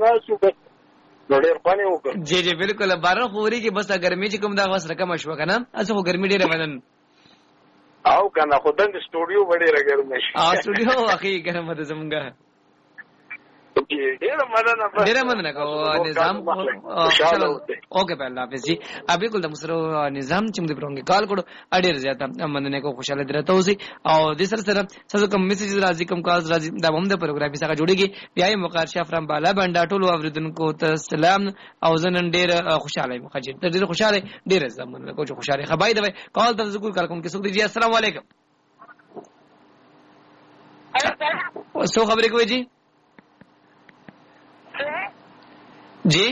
ناسو بس ډېر پانی وکړ. جی جی بالکل باران خوري کې بس ګرمي چې کوم دا وس رقم شو کنه اسه خو ګرمي ډیره بدن او کنه خو دنګ سټوډیو ډیره ګرمه شي. سټوډیو اخی ګرمه ده زمونږه ډیره مننه کوم نظام اوکے په الله حافظ جی. بالکل د مسرو نظام چې موږ پرونګه کال کړو اډیر زیاته مننه کو خوشاله درته اوسي او د سر سره څه کوم میسج راځي کوم کال راځي دا هم د پروګرام څخه جوړیږي. بیا یې مقار شافرام بالا باندې ټولو اوریدونکو ته سلام او زنن ډیر خوشاله یم خجیر ډیر خوشاله ډیر زمونه کو خوشاله خبای دی کال د ذکر کال کوم کې سوګ دی. السلام علیکم سو خبرې کوي جی جی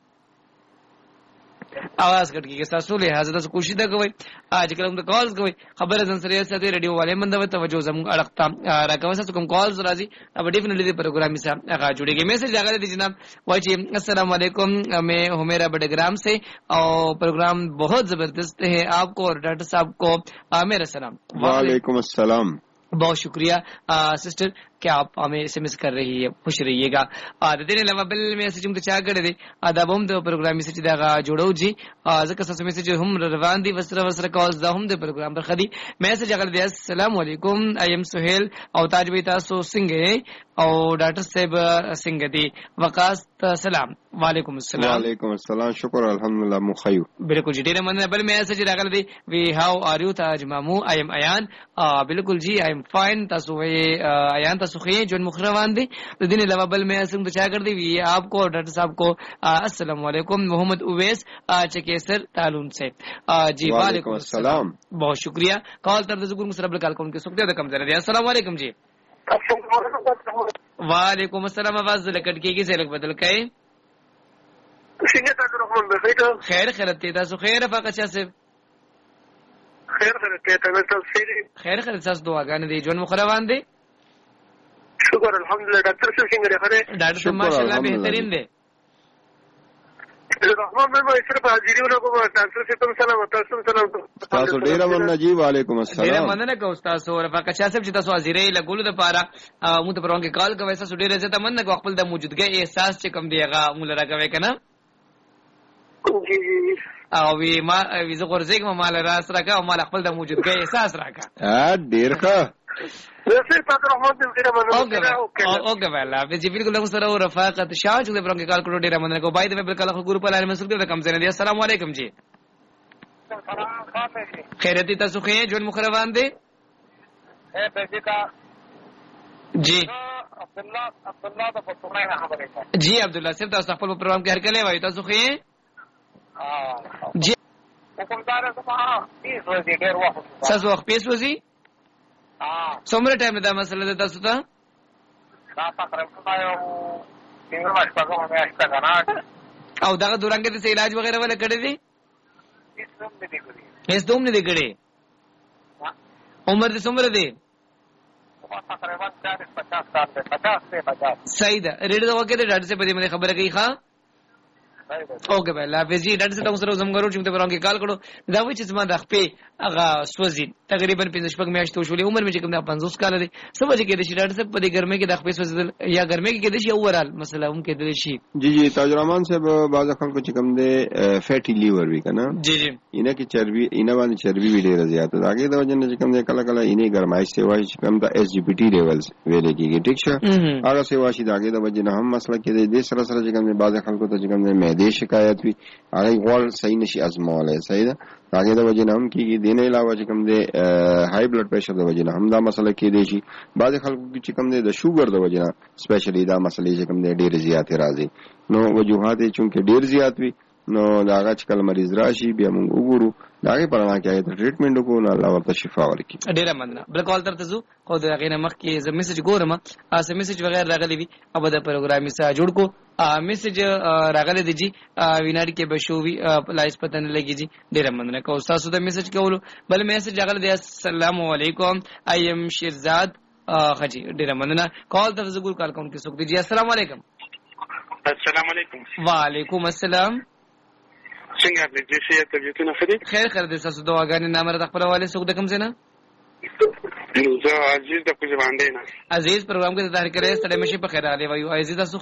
आवाज कट की तاسو له حضرت کوشش دا کوي اج کله موږ کالز کوي خبره زن سره ساتي ریډیو والے مند توجه زموږ اړختا راکوي تاسو کوم کالز راځي अब डेफिनेटली د प्रोग्राम से هغه جوړیږي. میسج راغلی دی جناب واجی السلام علیکم मैं हुमेरा बड़ग्राम से और प्रोग्राम बहुत जबरदस्त है आपको और डॉक्टर साहब को मेरा सलाम. वालेकुम अस्सलाम. बहुत शुक्रिया सिस्टर क्या आप हमें एसएमएस कर रही है खुश रहिएगा. दिन अलावा बल मैसेज हम चا کړی دی دا هم د پروګرام میسج دا جوړو جی ځکه تاسو میسج هم روان دي وسره کاوز دا هم د پروګرام برخه دي. میسج اگر دی السلام علیکم ایم سہیل او تاج بی تاسو څنګه او ډاکټر صاحب څنګه دي وقاص سلام. وعلیکم السلام. وعلیکم السلام شکر الحمدلله مخیو. بالکل جی ډیر مننه. بل میسج راغلی دی وی هاو ار یو تاج مامو اي ام ایان. بالکل جی اي ام فاین تاسو ایان تاسو خې جون مخروان دي د دین علاوه بل میسج د چا کړ دی وی آپ کو ڈاکٹر صاحب کو السلام علیکم محمد اویس چکیسر تعلون سے جی. وعلیکم السلام बहुत शुक्रिया. कॉल तर ذکر مسرب کال کوم کې سوک دې کم زره دي. السلام علیکم جی. وعلیکم السلام. आवाज لکټ کېږي زه لک بدل کای څنګه تاسو رحمان بخیته خیر خیرت تاسو خیر فقط څه خیر خیر تاسو دعاګانې دي جون مخروان دي شکر الحمدلله. ډاکټر صاحب څنګه دی خره ډاکټر صاحب ماشاءالله بهترین دی. رحمان بھائی صرف حاضریونه کوم ډاکټر صاحب سلام تاسو سلام تاسو ډیر مننه جی. وعلیکم السلام. ډیر مننه کو استاد سو رفاقه چا صاحب چې تاسو حاضرې لګول د پاره مو ته پرونګه کال کوي تاسو ډیر زه ته مننه کو خپل د موجودګۍ احساس چې کم دیغه مول راکوي کنه جی جی او وی ما وی زه ورزګ مال راس راکا او مال خپل د موجودګۍ احساس راکا ډیر ښه. اوکے والا جی بالکل سره رفاقت شاه چې پرونګه کال کړو ډیر مننه کو بای د بالکل ګروپ لاله مسعود د کم زنه دي. السلام علیکم جی. خیرتی تاسو خې جون مخروان دي جی جی عبد الله صاحب تاسو خپل پروګرام کې هر کله وای تاسو خې جی حکومدار سره 20 ورځې ډیر وخت تاسو وخت پیس وځي څومره ټایم دا مسله ده تاسو ته دا تقریبا یو څنګه ماشته کومه میاشته کنه او دا دورانګه د علاج وغیرہ ولا کړی دي هیڅ دوم نه دی کړی. عمر دې څومره دی؟ تقریبا 50 سال دی 50 صحیح ده. ریډ دا وکړه ډاکټر سے په دې باندې خبره کوي ښا اوکے بھائی الله حافظ جی. ډاکټر صاحب سره زمګرو چې ته پرونګه کال کړو دا وایي چې زما د خپې هغه سوځي تقریبا 15 میاشتې شولې عمر مې چې کوم 50 کال دی سمجھ کې د شي ډاکټر صاحب په دې ګرمه کې د خپې سوځل یا ګرمه کې د شي اورال مسله هم کې د شي. جی جی تاج رحمان صاحب بعض خلکو چې کوم دی فیټي لیور وی کنه جی جی اینه کې چربي اینه باندې چربي وی ډیره زیاته ده هغه د وجه نه چې کوم دی کله کله اینه ګرمایش سی وایي چې کوم د اس جی پی ټي لیولز ویل کېږي ټیک شه هغه سی واشي دغه د وجه نه هم مسله کې د سره سره چې کوم دی بعض خلکو ته چې کوم دی معده شکایت وی هغه غوړ صحیح نشي ازموله صحیح ده هغه د وجه نه هم کېږي دین علاوه چې کوم دی های بلډ پریشر د وجه نه هم دا مسله کې دی شي بعض خلکو چې کوم دی د شوګر د وجه نه سپیشلی دا مسلې چې کوم دی ډېر زیات راځي نو وجوهات چونکه ډېر زیات وي نو دا هغه چې کله مریض راشي بیا موږ وګورو داغه پرانا کې د ټریټمنټ کو نه الله ورته شفا ورکړي. ډیر مننه. بل کال ترته زو خو دا غینه مخ کې ز میسج ګورم اس میسج وغیرہ راغلی وي او د پروګرام سره جوړ کو میسج راغلی دی جی وینار کې بشوي لایس پتن لګي جی ډیر مننه کو تاسو د میسج کولو. بل میسج راغلی دی السلام علیکم ایم شیرزاد خجی ډیر مننه. کال ترته زو کال کوم کې سوک دی جی. السلام علیکم. السلام علیکم. وعلیکم السلام. څنګه دې چې ته طبيعتونه خدي خیر خیر دې تاسو دعاګانې نامره د خپل والي سوق د کوم څه نه زه عزیز د کوم باندې نه عزیز پروګرام کې تدار کړې ستړي مشي په خیر علي وایو عزیز تاسو